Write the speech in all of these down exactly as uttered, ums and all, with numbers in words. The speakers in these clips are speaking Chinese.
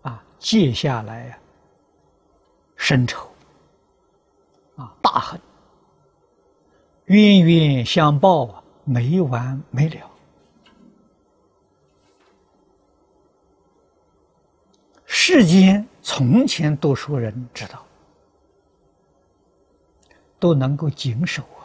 啊，结下来呀、啊，深仇啊，大恨，冤冤相报啊，没完没了。世间从前多数人知道，都能够谨守啊。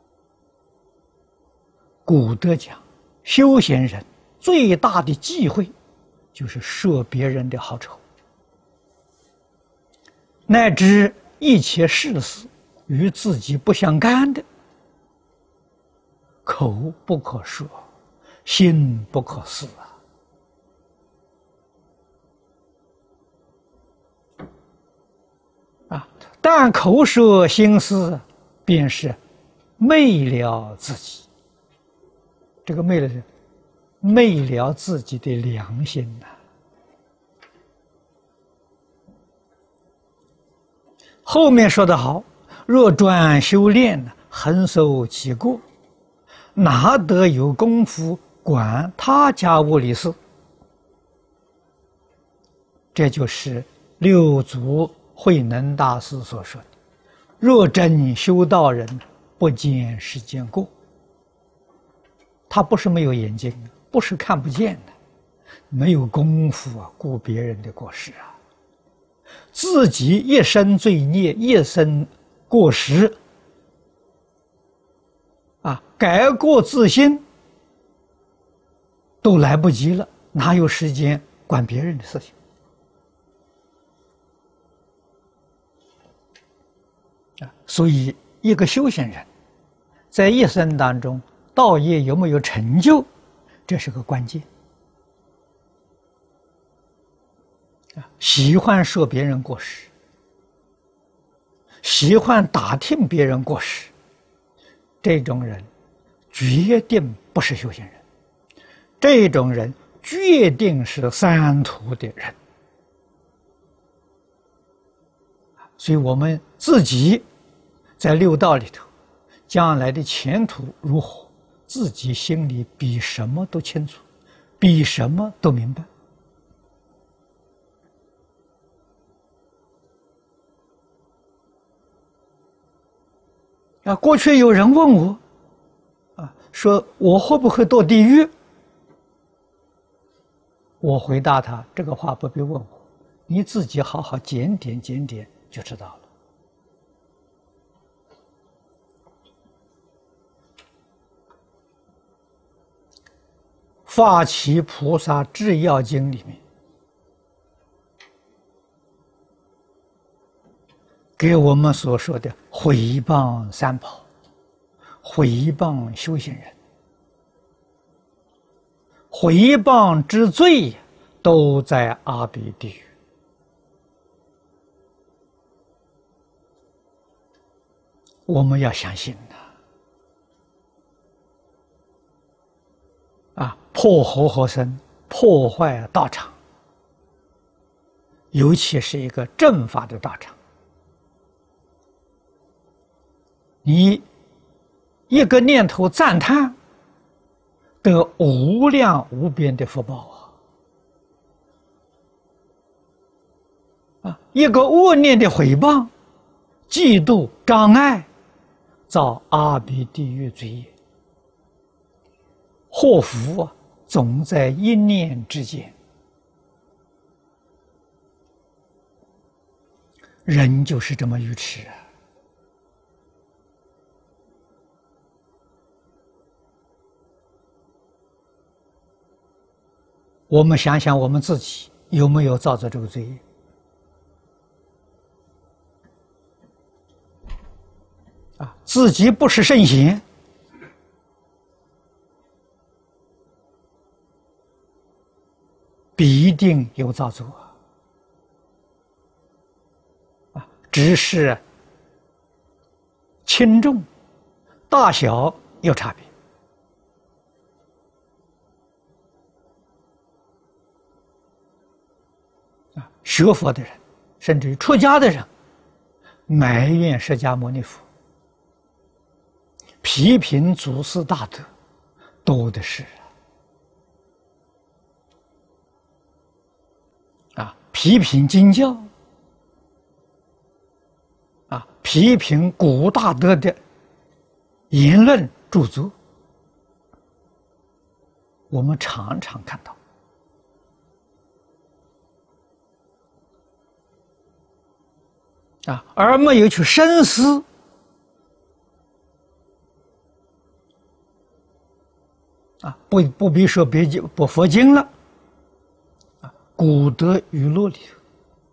古德讲，修行人最大的忌讳就是摄别人的好丑，乃至一切事事与自己不相干的，口不可说，心不可思啊。啊，但口舌心思，便是昧了自己。这个昧了是昧了自己的良心呐、啊。后面说得好，若专修炼呢，恒受其过，哪得有功夫管他家务理事？这就是六祖慧能大师所说的：若真修道人，不见世间过。他不是没有眼睛，不是看不见的，没有功夫啊，顾别人的过失啊，自己一生罪孽，一生过失啊，改过自新都来不及了，哪有时间管别人的事情啊？所以，一个修行人在一生当中，道业有没有成就，这是个关键。喜欢说别人过失，喜欢打听别人过失，这种人决定不是修行人，这种人决定是三途的人。所以我们自己在六道里头，将来的前途如何，自己心里比什么都清楚，比什么都明白。啊，过去有人问我，啊，说我会不会堕地狱？我回答他，这个话不必问我，你自己好好检点检点就知道了。《发起菩萨制要经》里面给我们所说的毁谤三宝、毁谤修行人、毁谤之罪，都在阿鼻地狱。我们要相信的。啊，破和合僧，破坏道场，尤其是一个正法的道场，你一个念头赞叹，得无量无边的福报啊！啊，一个恶念的毁谤、嫉妒、障碍，造阿鼻地狱罪业。祸福啊，总在一念之间。人就是这么愚痴啊！我们想想我们自己有没有造作这个罪业？啊，自己不是圣贤，必定有造作啊，只是轻重、大小有差别。啊，学佛的人，甚至于出家的人，埋怨释迦牟尼佛，批评祖师大德，多的是。 批评经教，啊，批评古大德的言论著作，我们常常看到。啊，而没有去深思啊，不不必说别经不佛经了，啊，古德语录里头，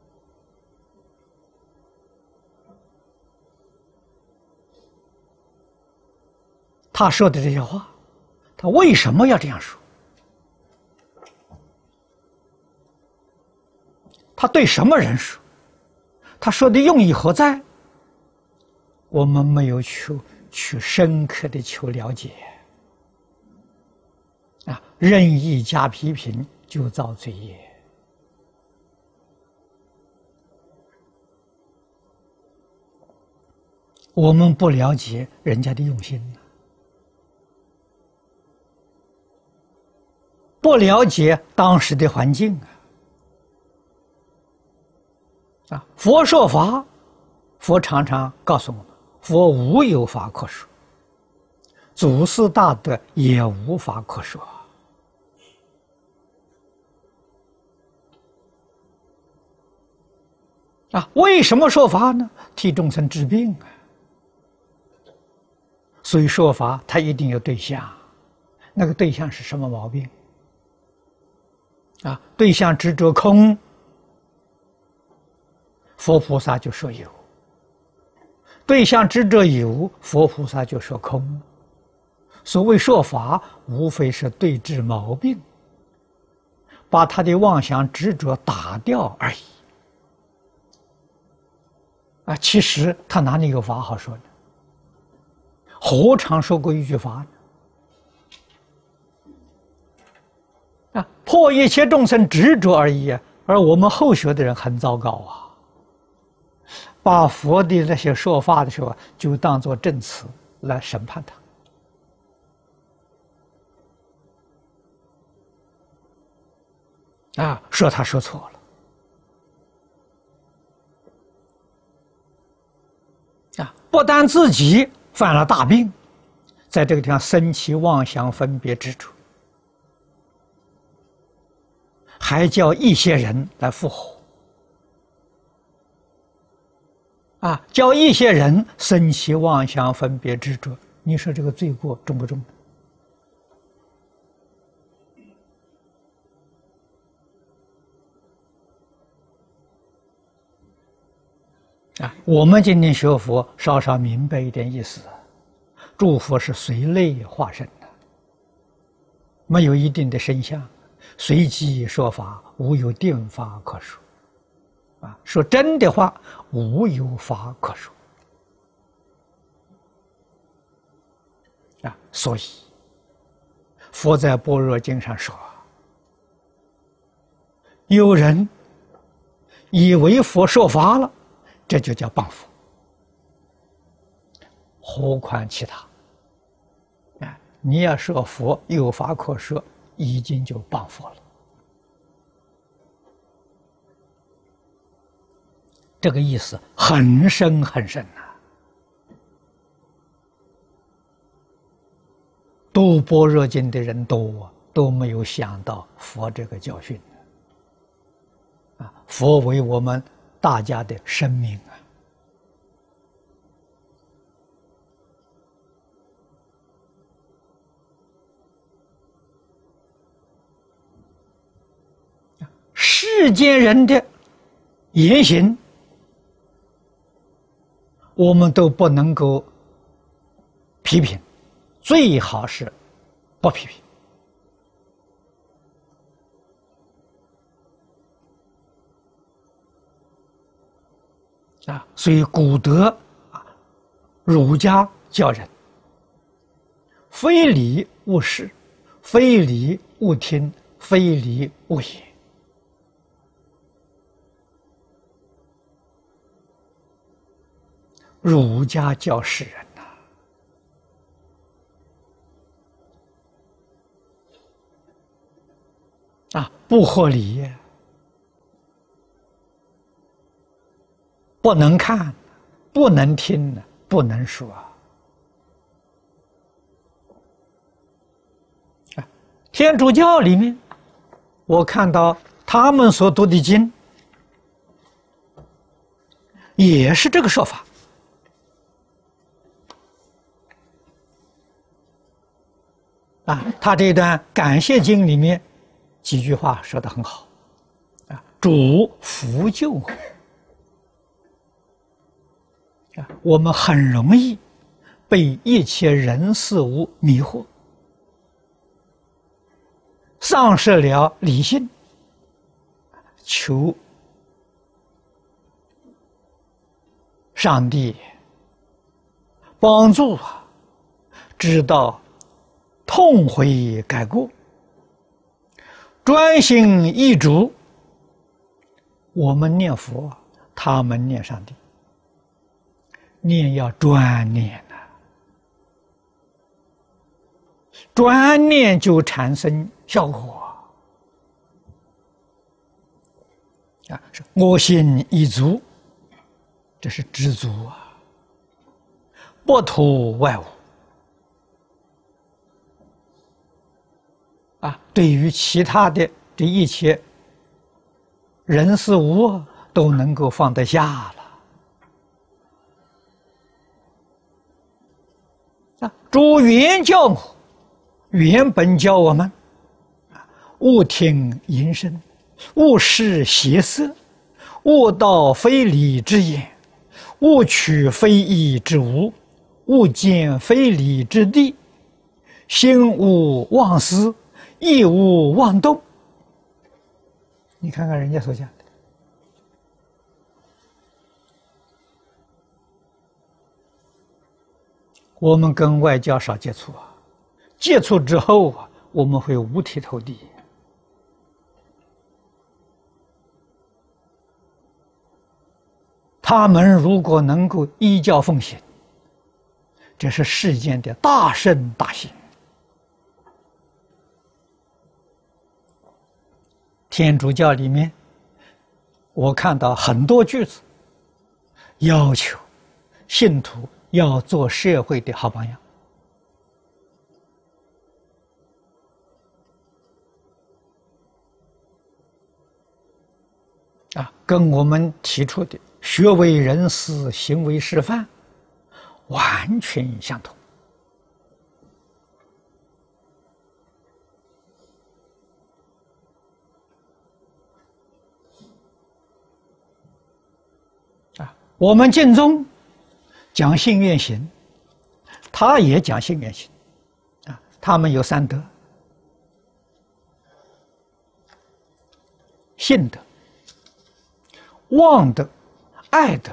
他说的这些话，他为什么要这样说？他对什么人说？他说的用意何在？我们没有去去深刻的求了解，啊，任意加批评就造罪业。我们不了解人家的用心，不了解当时的环境啊。啊，佛说法，佛常常告诉我们，佛无有法可说，祖师大德也无法可说。啊，为什么说法呢？替众生治病啊。所以说法，它一定有对象，那个对象是什么毛病？啊，对象执着空，佛菩萨就说有；对象执着有，佛菩萨就说空。所谓说法，无非是对治毛病，把他的妄想执着打掉而已。啊，其实他哪里有法好说呢？何尝说过一句法呢？啊，破一切众生执着而已啊！而我们后学的人很糟糕啊，把佛的那些说法的时候，就当作证词来审判他，啊，说他说错了，啊，不但自己犯了大病，在这个地方生起妄想分别执着，还叫一些人来附和。啊，叫一些人生起妄想分别执着，你说这个罪过重不重？啊，我们今天学佛，稍稍明白一点意思。诸佛是随类化身的，没有一定的身相，随机说法，无有定法可说。啊，说真的话，无有法可说。啊，所以佛在般若经上说，有人以为佛说法了，这就叫谤佛，何况其他？啊，你要说佛有法可说，已经就谤佛了。这个意思很深很深呐、啊。读般若经的人多，都没有想到佛这个教训啊！佛为我们大家的生命啊！世间人的言行，我们都不能够批评，最好是不批评。啊，所以古德啊，儒家教人：非礼勿视，非礼勿听，非礼勿言。儒家教世人呐、啊，啊，不合理， 不能看，不能听，不能说。啊，天主教里面，我看到他们所读的经，也是这个说法。啊，他这一段感谢经里面几句话说得很好。啊，主福救我。啊，我们很容易被一切人事物迷惑，丧失了理性，求上帝帮助啊，知道痛悔改过，专心一主。我们念佛，他们念上帝。念要专念呐、啊，专念就产生效果啊！是我心一足，这是知足啊，不图外物啊。对于其他的这一切人事物都能够放得下了。啊，主原教我，原本教我们，勿听淫声，勿视邪色，勿道非礼之言，勿取非义之物，勿见非礼之地，心勿妄思，意勿妄动。你看看人家所讲的。我们跟外教少接触啊，接触之后啊，我们会五体投地。他们如果能够依教奉行，这是世间的大圣大幸。天主教里面，我看到很多句子，要求信徒要做社会的好榜样。啊，跟我们提出的学为人师，行为示范完全相同。啊，我们净宗讲信愿行，他也讲信愿行，啊，他们有三德：信德、望德、爱德。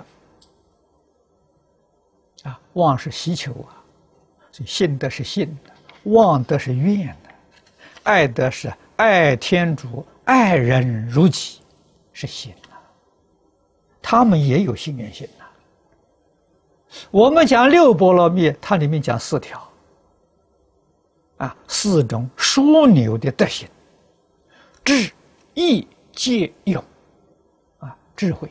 啊，望是希求啊，所以信德是信的，望德是愿的，爱德是爱天主、爱人如己，是信啊。他们也有信愿行啊。我们讲六波罗蜜，它里面讲四条，啊，四种枢纽的德行：智、义、戒、勇。啊，智慧。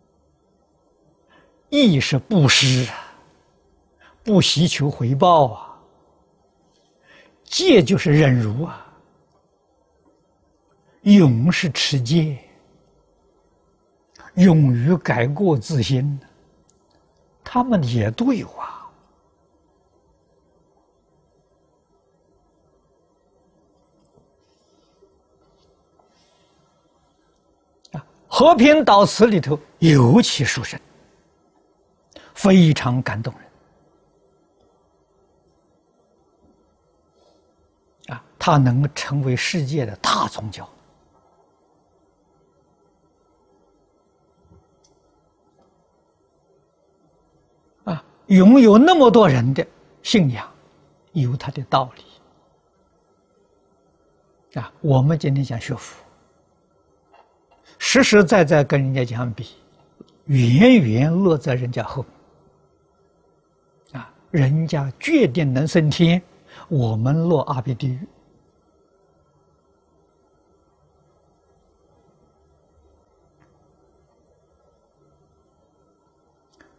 义是布施啊，不希求回报啊。戒就是忍辱啊。勇是持戒，勇于改过自新。他们也都有啊。啊，和平祷词里头尤其殊胜，非常感动人。啊，它能成为世界的大宗教。啊，拥有那么多人的信仰，有它的道理。啊，我们今天讲学佛，实实在在跟人家相比，远远落在人家后面。啊，人家决定能升天，我们落阿鼻地狱。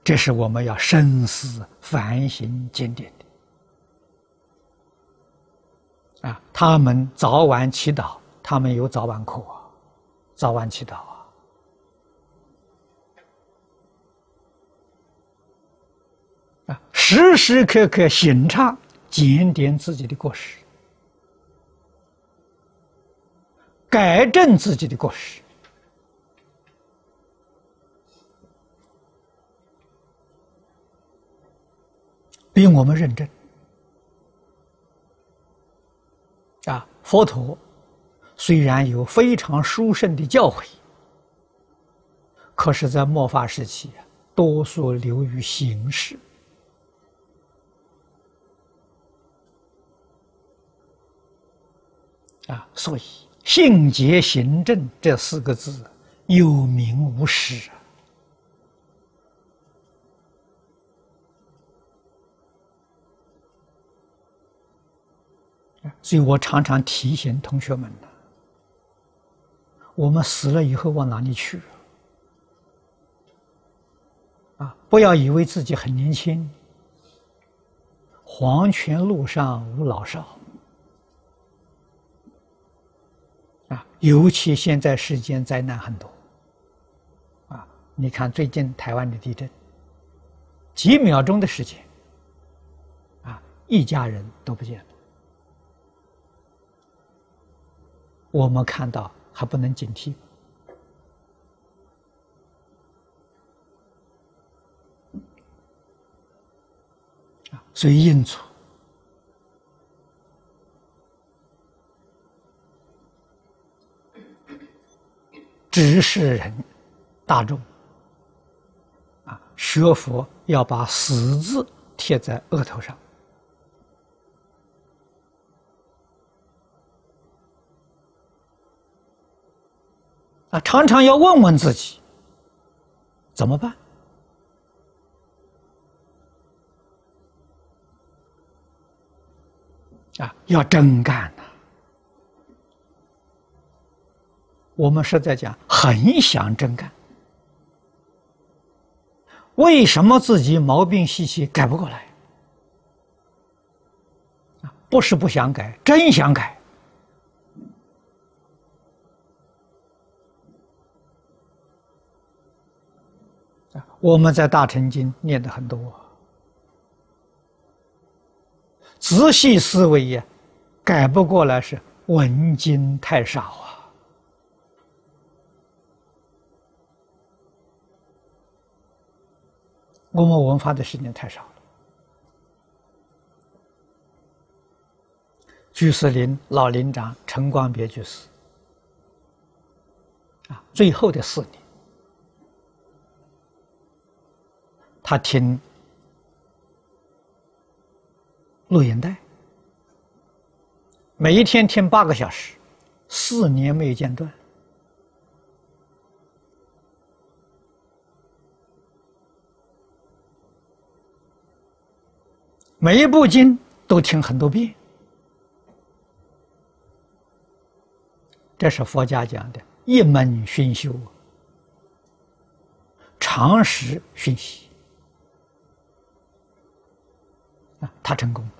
这是我们要深思反省经典的啊。他们早晚祈祷，他们有早晚课啊，早晚祈祷啊。啊，时时刻刻省察检点自己的过失，改正自己的过失。比我们认真啊！佛陀虽然有非常殊胜的教诲，可是，在末法时期啊，多数流于形式啊，所以“信解行证”这四个字有名无实啊。所以我常常提醒同学们呢，我们死了以后往哪里去啊？不要以为自己很年轻，黄泉路上无老少啊！尤其现在世间灾难很多啊！你看最近台湾的地震，几秒钟的时间啊，一家人都不见了。我们看到还不能警惕啊！所以因此，指示人大众啊，学佛要把死字贴在额头上。啊，常常要问问自己怎么办啊？要真干呐！我们是在讲很想真干，为什么自己毛病习气改不过来？啊，不是不想改，真想改。我们在大乘经念的很多，仔细思维呀，改不过来是闻经太少啊。我们闻法的时间太少了。居士林老林长陈光别居士啊，最后的四年。他听录音带，每一天听八个小时，四年没有间断。每一部经都听很多遍，这是佛家讲的一门熏修，常识熏习。啊，他成功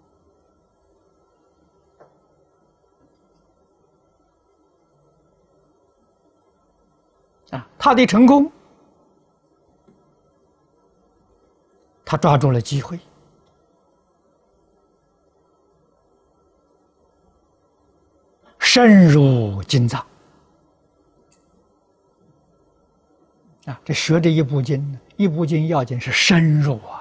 啊！他的成功，他抓住了机会，深入经藏啊！这学这一部经，一部经要紧是深入啊。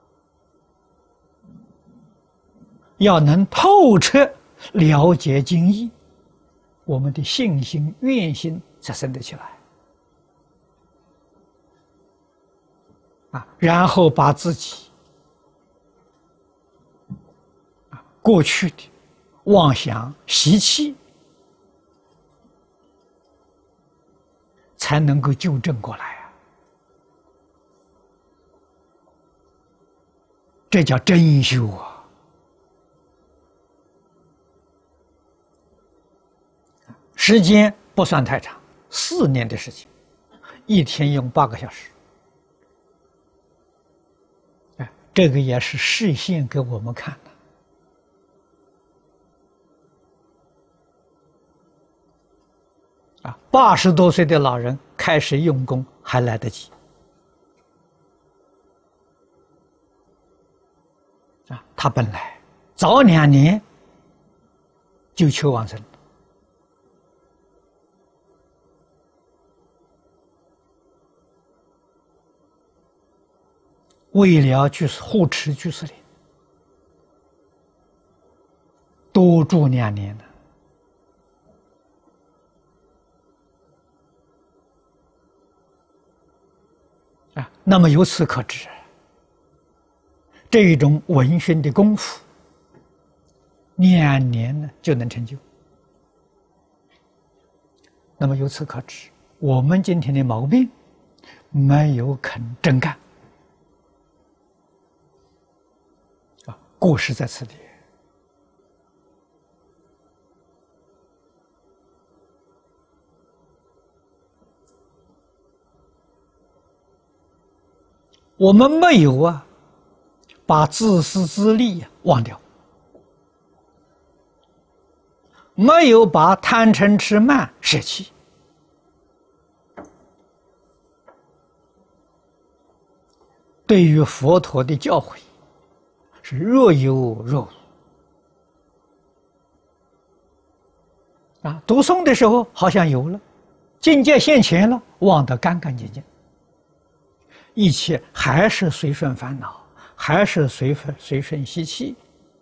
要能透彻了解经义，我们的信心愿心才生得起来啊！然后把自己啊过去的妄想习气才能够纠正过来啊！这叫真修啊！时间不算太长，四年的事情，一天用八个小时， 这个也是示现给我们看的。啊，八十多岁的老人开始用功还来得及。啊，他本来早两年就求往生，为了居士护持居士林，多住两年了。啊，那么由此可知，这一种闻熏的功夫，两年呢就能成就。那么由此可知，我们今天的毛病，没有肯真干。啊，过失在此地。我们没有啊，把自私自利啊忘掉，没有把贪嗔痴慢舍弃，对于佛陀的教诲是若有若无啊。读诵的时候好像有了，境界现前了，忘得干干净净。一切还是随顺烦恼，还是随顺随顺习气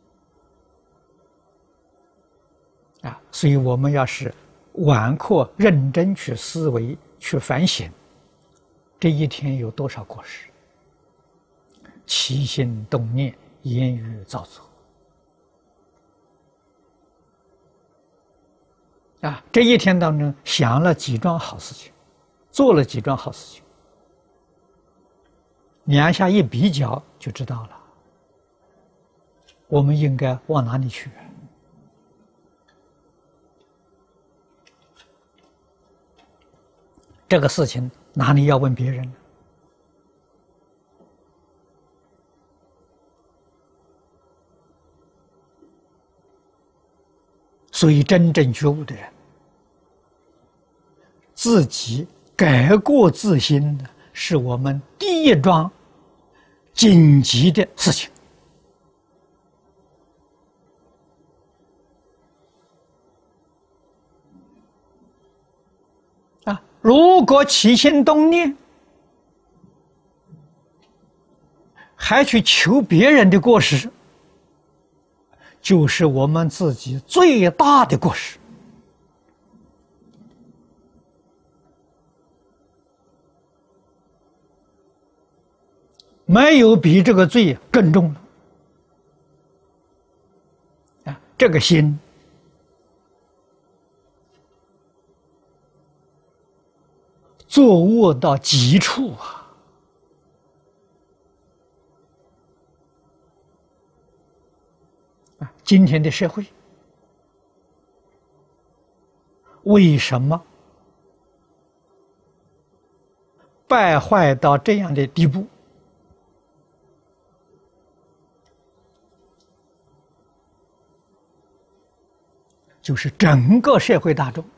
啊！所以我们要是晚课认真去思维、去反省，这一天有多少过失？起心动念、言语造作啊！这一天当中想了几桩好事情，做了几桩好事情。两下一比较就知道了，我们应该往哪里去？这个事情哪里要问别人呢？所以真正觉悟的人，自己改过自新的，是我们第一桩紧急的事情啊！如果起心动念还去求别人的过失，就是我们自己最大的过失。没有比这个罪更重了啊！这个心作恶到极处啊！啊，今天的社会为什么败坏到这样的地步？就是整个社会大众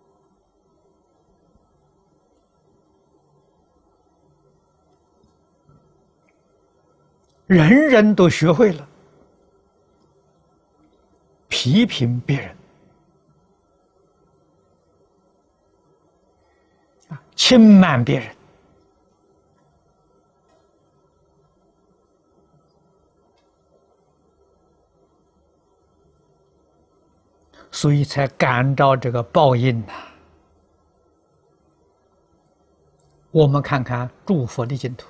人人都学会了批评别人啊，轻慢别人，所以才感召这个报应呐、啊。我们看看诸佛的净土，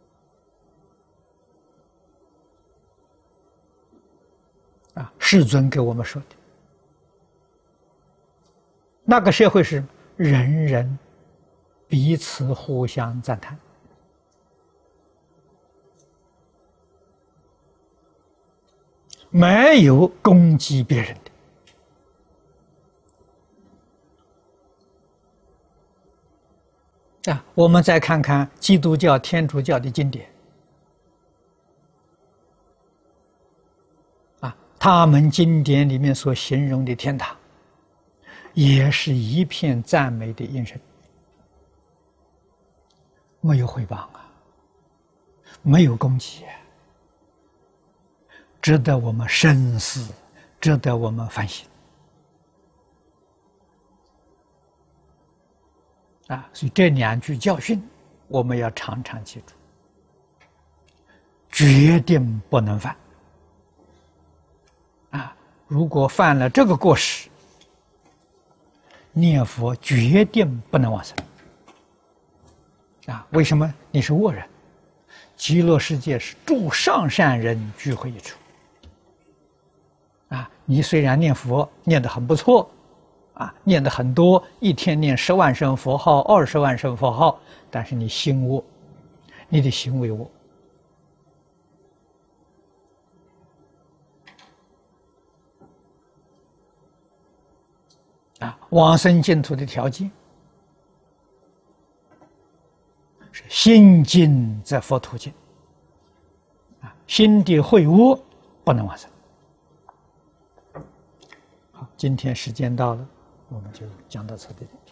啊，世尊给我们说的，那个社会是人人彼此互相赞叹，没有攻击别人的。啊，我们再看看基督教、天主教的经典， 他们经典里面所形容的天堂，也是一片赞美的音声，没有毁谤啊，没有攻击啊，值得我们深思，值得我们反省啊！所以这两句教训，我们要常常记住，决定不能犯啊！如果犯了这个过失，念佛决定不能往生啊！为什么？你是恶人，极乐世界是诸上善人聚会一处啊！你虽然念佛念得很不错啊，念得很多，一天念十万声佛号、二十万声佛号，但是你心恶，你的行为恶啊！往生净土的条件是心净则佛土净啊，心地秽污不能往生。好，今天时间到了，我们就讲到此地。